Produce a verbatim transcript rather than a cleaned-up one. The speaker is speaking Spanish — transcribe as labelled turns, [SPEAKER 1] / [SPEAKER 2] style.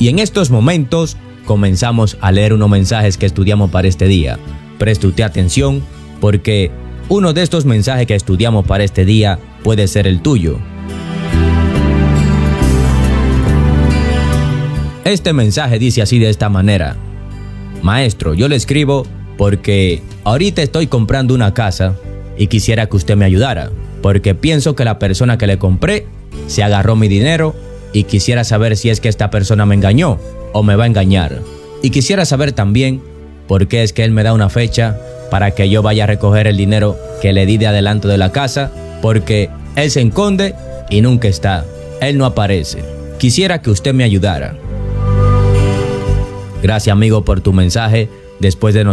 [SPEAKER 1] Y en estos momentos comenzamos a leer unos mensajes que estudiamos para este día. Preste usted atención porque uno de estos mensajes que estudiamos para este día puede ser el tuyo. Este mensaje dice así de esta manera: Maestro, yo le escribo porque ahorita estoy comprando una casa y quisiera que usted me ayudara, porque pienso que la persona que le compré se agarró mi dinero y quisiera saber si es que esta persona me engañó o me va a engañar. Y quisiera saber también por qué es que él me da una fecha para que yo vaya a recoger el dinero que le di de adelanto de la casa, porque él se esconde y nunca está, él no aparece. Quisiera que usted me ayudara. Gracias, amigo, por tu mensaje. Después de